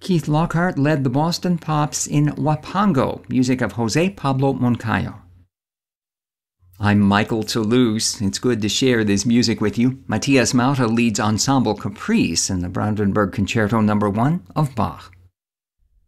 Keith Lockhart led the Boston Pops in Wapango, music of Jose Pablo Moncayo. I'm Michael Toulouse. It's good to share this music with you. Matthias Mauta leads Ensemble Caprice in the Brandenburg Concerto No. 1 of Bach.